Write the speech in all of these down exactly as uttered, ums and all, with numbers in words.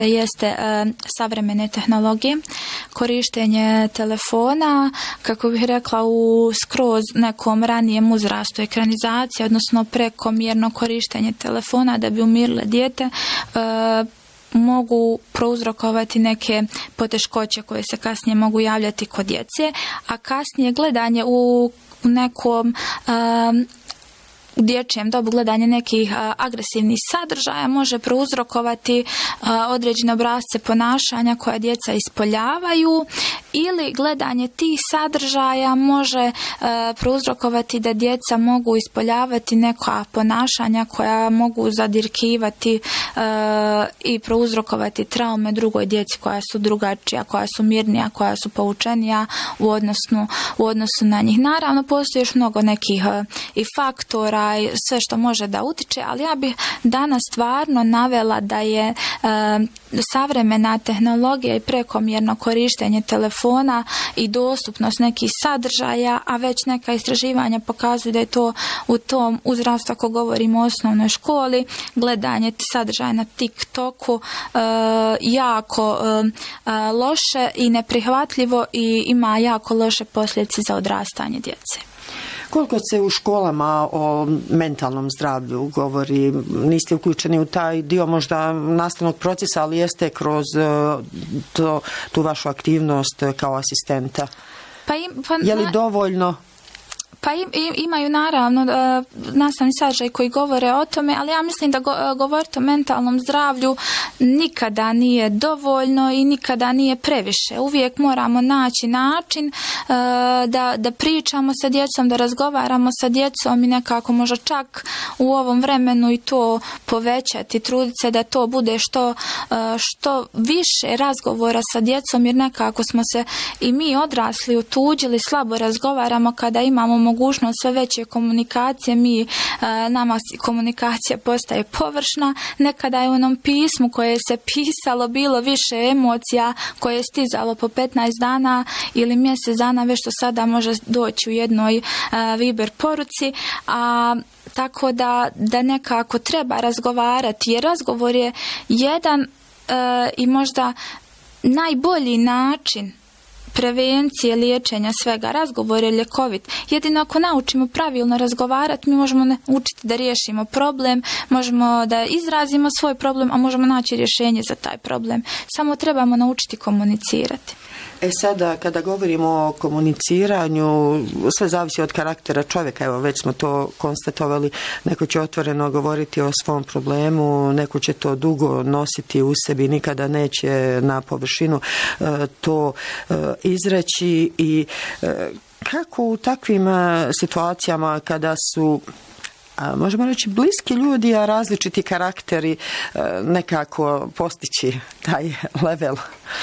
jeste e, savremene tehnologije, korištenje telefona, kako bih rekla, u skroz nekom ranijem uzrastu, ekranizacija, odnosno prekomjerno korištenje telefona da bi umirile dijete, e, mogu prouzrokovati neke poteškoće koje se kasnije mogu javljati kod djece, a kasnije gledanje u nekom um, u dječjem dobu gledanje nekih a, agresivnih sadržaja može prouzrokovati a, određene obrasce ponašanja koja djeca ispoljavaju, ili gledanje tih sadržaja može a, prouzrokovati da djeca mogu ispoljavati neka ponašanja koja mogu zadirkivati a, i prouzrokovati traume drugoj djeci koja su drugačija, koja su mirnija, koja su poučenija u odnosu, u odnosu na njih. Naravno, postoji još mnogo nekih a, i faktora, sve što može da utiče, ali ja bih danas stvarno navela da je e, savremena tehnologija i prekomjerno korištenje telefona i dostupnost nekih sadržaja, a već neka istraživanja pokazuju da je to u tom uzrastu, ako govorimo o osnovnoj školi, gledanje sadržaja na TikToku e, jako e, loše i neprihvatljivo i ima jako loše posljedice za odrastanje djece. Koliko se u školama o mentalnom zdravlju govori? Niste uključeni u taj dio možda nastavnog procesa, ali jeste kroz to, tu vašu aktivnost kao asistenta. Pa im, pa, je li dovoljno? Pa im, imaju naravno nastavni sadržaj koji govore o tome, ali ja mislim da go, govoriti o mentalnom zdravlju nikada nije dovoljno i nikada nije previše. Uvijek moramo naći način da, da pričamo sa djecom, da razgovaramo sa djecom i nekako možda čak u ovom vremenu i to povećati, truditi se da to bude što, što više razgovora sa djecom, jer nekako smo se i mi odrasli otuđili, slabo razgovaramo kada imamo mogućnost sve veće komunikacije, mi, nama komunikacija postaje površna. Nekada je u onom pismu koje se pisalo bilo više emocija, koje je stizalo po petnaest dana ili mjesec dana, već što sada može doći u jednoj Viber poruci, a tako da, da nekako treba razgovarati, jer razgovor je jedan e, i možda najbolji način prevencije, liječenja svega. Razgovor je ljekovit. Jedino ako naučimo pravilno razgovarati, mi možemo učiti da riješimo problem, možemo da izrazimo svoj problem, a možemo naći rješenje za taj problem. Samo trebamo naučiti komunicirati. E sada, kada govorimo o komuniciranju, sve zavisi od karaktera čovjeka, evo već smo to konstatovali, neko će otvoreno govoriti o svom problemu, neko će to dugo nositi u sebi, nikada neće na površinu e, to e, izreći i e, kako u takvim e, situacijama kada su a, možemo reći bliski ljudi, a različiti karakteri e, nekako postići taj level?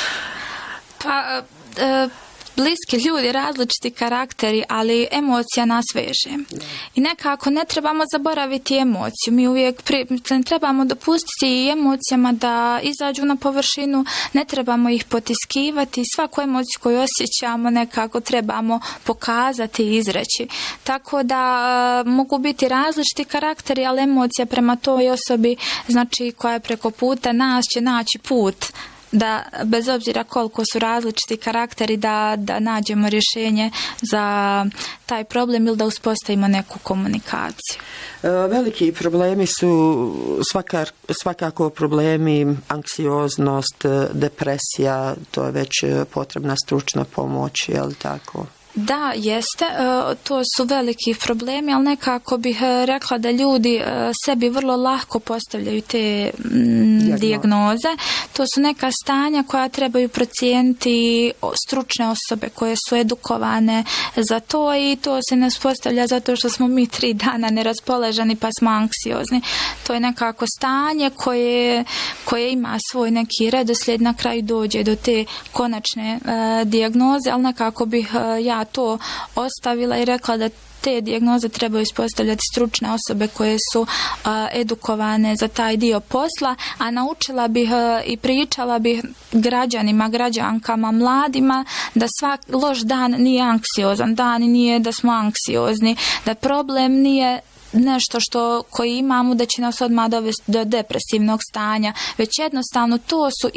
Pa, e, bliski ljudi, različiti karakteri, ali emocija nas veže. I nekako ne trebamo zaboraviti emociju. Mi uvijek pri, ne trebamo dopustiti i emocijama da izađu na površinu, ne trebamo ih potiskivati. Svaku emociju koju osjećamo nekako trebamo pokazati i izreći. Tako da e, mogu biti različiti karakteri, ali emocija prema toj osobi, znači koja je preko puta nas, će naći put da bez obzira koliko su različiti karakteri da, da nađemo rješenje za taj problem ili da uspostavimo neku komunikaciju. Veliki problemi su svaka, svakako problemi anksioznost, depresija, to je već potrebna stručna pomoć, je li tako? Da, jeste. To su veliki problemi, ali nekako bih rekla da ljudi sebi vrlo lako postavljaju te dijagnoze. To su neka stanja koja trebaju procijeniti stručne osobe koje su edukovane za to i to se ne postavlja zato što smo mi tri dana neraspoloženi pa smo anksiozni. To je nekako stanje koje, koje ima svoj neki redoslijed, na kraju dođe do te konačne dijagnoze, ali nekako bih ja to ostavila i rekla da te dijagnoze trebaju ispostavljati stručne osobe koje su a, edukovane za taj dio posla, a naučila bih a, i pričala bih građanima, građankama, mladima da svak loš dan nije anksiozan dan, nije da smo anksiozni, da problem nije nešto što koji imamo da će nas odmah dovesti do depresivnog stanja, već jednostavno to su